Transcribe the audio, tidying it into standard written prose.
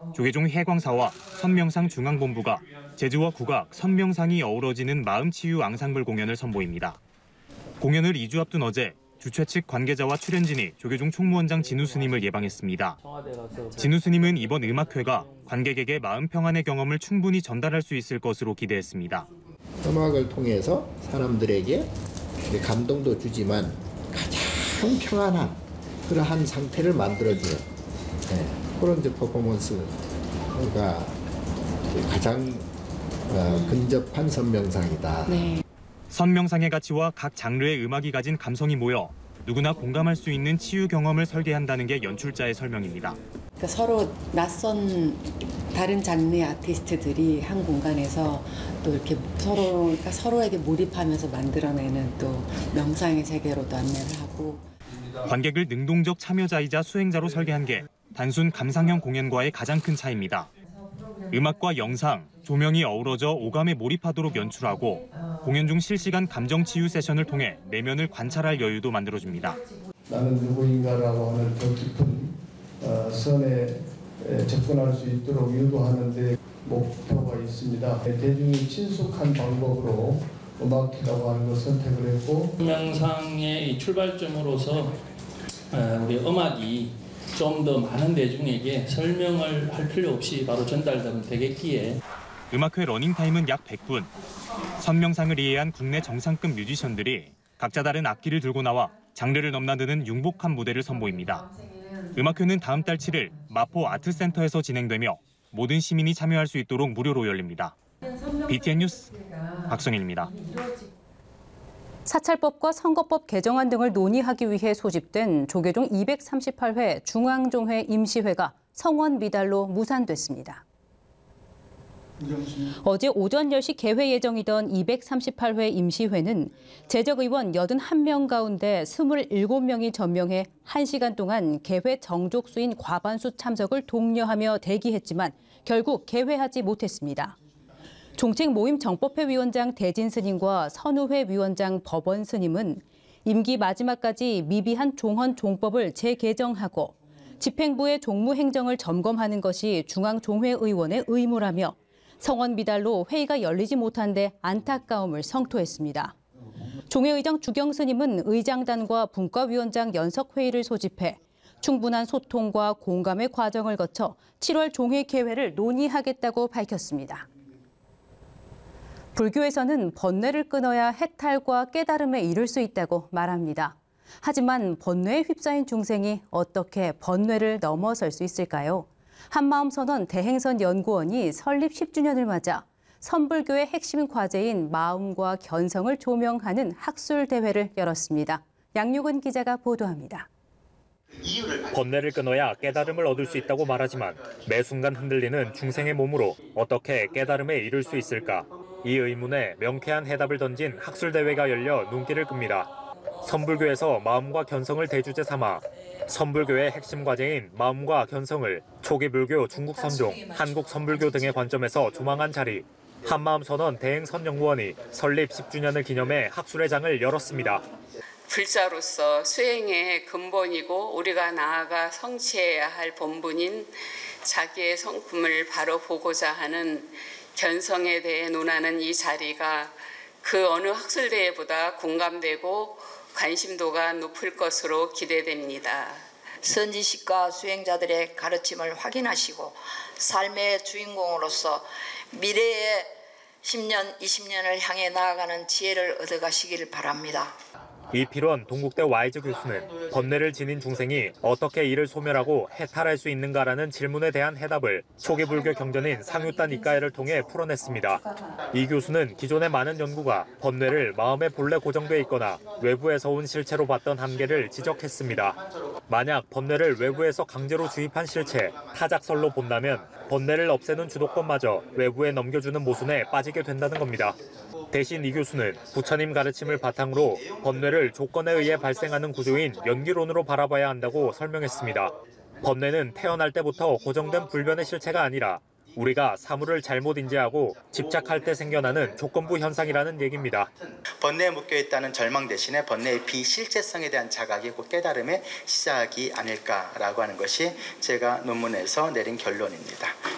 조계종 해광사와 선명상 중앙본부가 재즈와 국악, 선명상이 어우러지는 마음치유 앙상블 공연을 선보입니다. 공연을 2주 앞둔 어제 주최 측 관계자와 출연진이 조계종 총무원장 진우 스님을 예방했습니다. 진우 스님은 이번 음악회가 관객에게 마음 평안의 경험을 충분히 전달할 수 있을 것으로 기대했습니다. 음악을 통해서 사람들에게 감동도 주지만 가장 평안한 그러한 상태를 만들어주는 그런 퍼포먼스가 가장 근접한 선명상이다. 네. 선명상의 가치와 각 장르의 음악이 가진 감성이 모여 누구나 공감할 수 있는 치유 경험을 설계한다는 게 연출자의 설명입니다. 그러니까 서로 낯선 다른 장르의 아티스트들이 한 공간에서 또 이렇게 서로에게 몰입하면서 만들어내는 또 명상의 세계로도 안내를 하고. 관객을 능동적 참여자이자 수행자로 설계한 게 단순 감상형 공연과의 가장 큰 차이입니다. 음악과 영상, 조명이 어우러져 오감에 몰입하도록 연출하고 공연 중 실시간 감정 치유 세션을 통해 내면을 관찰할 여유도 만들어줍니다. 나는 누구인가라고 하는 더 깊은 선에 접근할 수 있도록 유도하는 데 목표가 있습니다. 대중이 친숙한 방법으로 음악회라고 하는 걸 선택을 했고 명상의 출발점으로서 우리 음악이 좀 더 많은 대중에게 설명을 할 필요 없이 바로 전달되면 되겠기에 음악회 러닝타임은 약 100분. 선명상을 이해한 국내 정상급 뮤지션들이 각자 다른 악기를 들고 나와 장르를 넘나드는 융복한 무대를 선보입니다. 음악회는 다음 달 7일 마포 아트센터에서 진행되며 모든 시민이 참여할 수 있도록 무료로 열립니다. BTN 뉴스 박성일입니다. 사찰법과 선거법 개정안 등을 논의하기 위해 소집된 조계종 238회 중앙종회 임시회가 성원 미달로 무산됐습니다. 어제 오전 10시 개회 예정이던 238회 임시회는 재적의원 81명 가운데 27명이 전명해 1시간 동안 개회 정족수인 과반수 참석을 독려하며 대기했지만 결국 개회하지 못했습니다. 종책 모임 정법회 위원장 대진 스님과 선우회 위원장 법원 스님은 임기 마지막까지 미비한 종헌 종법을 재개정하고 집행부의 종무행정을 점검하는 것이 중앙종회 의원의 의무라며 성원 미달로 회의가 열리지 못한 데 안타까움을 성토했습니다. 종회의장 주경 스님은 의장단과 분과위원장 연석회의를 소집해 충분한 소통과 공감의 과정을 거쳐 7월 종회 개회를 논의하겠다고 밝혔습니다. 불교에서는 번뇌를 끊어야 해탈과 깨달음에 이를 수 있다고 말합니다. 하지만 번뇌에 휩싸인 중생이 어떻게 번뇌를 넘어설 수 있을까요? 한마음선원 대행선 연구원이 설립 10주년을 맞아 선불교의 핵심 과제인 마음과 견성을 조명하는 학술 대회를 열었습니다. 양육은 기자가 보도합니다. 번뇌를 끊어야 깨달음을 얻을 수 있다고 말하지만 매 순간 흔들리는 중생의 몸으로 어떻게 깨달음에 이를 수 있을까? 이 의문에 명쾌한 해답을 던진 학술대회가 열려 눈길을 끕니다. 선불교에서 마음과 견성을 대주제 삼아 선불교의 핵심 과제인 마음과 견성을 초기 불교 중국 선종, 한국 선불교 등의 관점에서 조망한 자리. 한마음선원 대행선연구원이 설립 10주년을 기념해 학술회장을 열었습니다. 불자로서 수행의 근본이고 우리가 나아가 성취해야 할 본분인 자기의 성품을 바로 보고자 하는 견성에 대해 논하는 이 자리가 그 어느 학술대회보다 공감되고 관심도가 높을 것으로 기대됩니다. 선지식과 수행자들의 가르침을 확인하시고 삶의 주인공으로서 미래의 10년, 20년을 향해 나아가는 지혜를 얻어가시길 바랍니다. 이필원 동국대 와이즈 교수는 번뇌를 지닌 중생이 어떻게 이를 소멸하고 해탈할 수 있는가라는 질문에 대한 해답을 초기 불교 경전인 상유단 이가해를 통해 풀어냈습니다. 이 교수는 기존의 많은 연구가 번뇌를 마음에 본래 고정돼 있거나 외부에서 온 실체로 봤던 한계를 지적했습니다. 만약 번뇌를 외부에서 강제로 주입한 실체, 타작설로 본다면 번뇌를 없애는 주도권마저 외부에 넘겨주는 모순에 빠지게 된다는 겁니다. 대신 이 교수는 부처님 가르침을 바탕으로 번뇌를 조건에 의해 발생하는 구조인 연기론으로 바라봐야 한다고 설명했습니다. 번뇌는 태어날 때부터 고정된 불변의 실체가 아니라 우리가 사물을 잘못 인지하고 집착할 때 생겨나는 조건부 현상이라는 얘기입니다. 번뇌에 묶여있다는 절망 대신에 번뇌의 비실제성에 대한 자각이고 깨달음의 시작이 아닐까라고 하는 것이 제가 논문에서 내린 결론입니다.